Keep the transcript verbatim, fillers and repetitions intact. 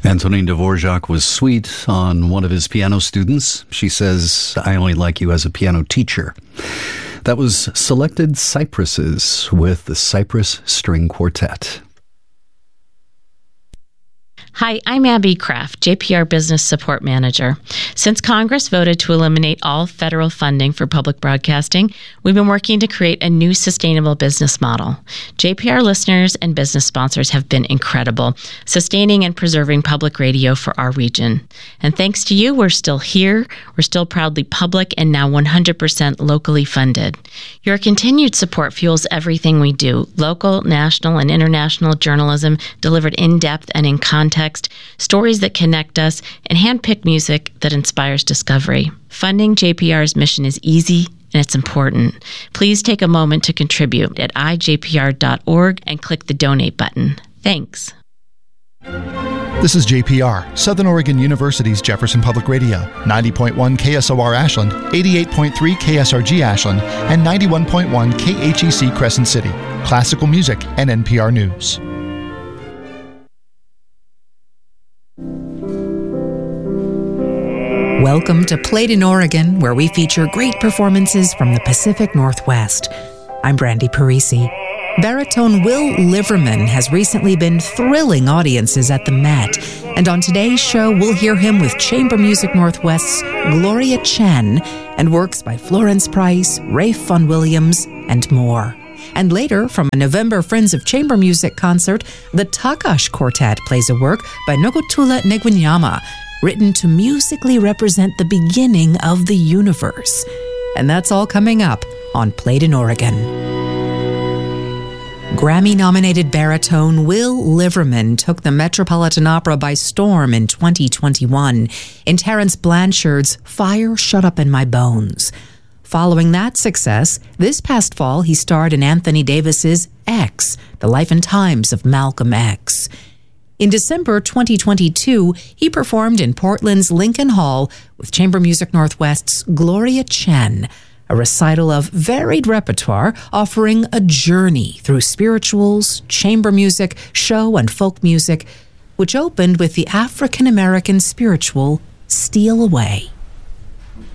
Antonin Dvorak was sweet on one of his piano students. She says, "I only like you as a piano teacher." That was Selected Cypresses with the Cypress String Quartet. Hi, I'm Abby Kraft, J P R Business Support Manager. Since Congress voted to eliminate all federal funding for public broadcasting, we've been working to create a new sustainable business model. J P R listeners and business sponsors have been incredible, sustaining and preserving public radio for our region. And thanks to you, we're still here, we're still proudly public, and now one hundred percent locally funded. Your continued support fuels everything we do, local, national, and international journalism delivered in depth and in context, stories that connect us, and hand-picked music that inspires discovery. Funding J P R's mission is easy and it's important. Please take a moment to contribute at i j p r dot org and click the donate button. Thanks. This is J P R, Southern Oregon University's Jefferson Public Radio, ninety point one K S O R Ashland, eighty-eight point three K S R G Ashland, and ninety-one point one K H E C Crescent City. Classical music and N P R News. Welcome to Played in Oregon, where we feature great performances from the Pacific Northwest. I'm Brandy Parisi. Baritone Will Liverman has recently been thrilling audiences at the Met, and on today's show we'll hear him with Chamber Music Northwest's Gloria Chen and works by Florence Price, Rafe Vaughan Williams, and more. And later, from a November Friends of Chamber Music concert, the Takash Quartet plays a work by Nogotula Negwinyama, written to musically represent the beginning of the universe. And that's all coming up on Played in Oregon. Grammy-nominated baritone Will Liverman took the Metropolitan Opera by storm in twenty twenty-one in Terence Blanchard's Fire Shut Up in My Bones. Following that success, this past fall he starred in Anthony Davis's X, The Life and Times of Malcolm X. In December twenty twenty-two, he performed in Portland's Lincoln Hall with Chamber Music Northwest's Gloria Chen, a recital of varied repertoire offering a journey through spirituals, chamber music, show, and folk music, which opened with the African-American spiritual Steal Away.